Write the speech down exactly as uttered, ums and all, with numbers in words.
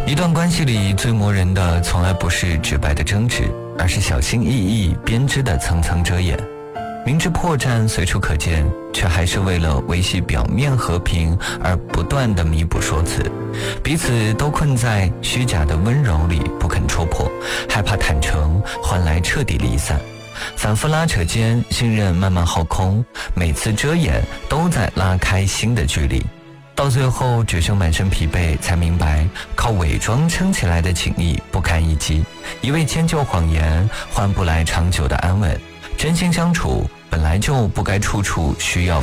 一段关系里最磨人的从来不是直白的争执，而是小心翼翼编织的层层遮掩。明知破绽随处可见，却还是为了维系表面和平而不断的弥补说辞，彼此都困在虚假的温柔里不肯戳破，害怕坦诚换来彻底离散。反复拉扯间，信任慢慢耗空，每次遮掩都在拉开新的距离，到最后只剩满身疲惫，才明白靠伪装撑起来的情谊不堪一击，一味迁就谎言换不来长久的安稳。真心相处本来就不该处处需要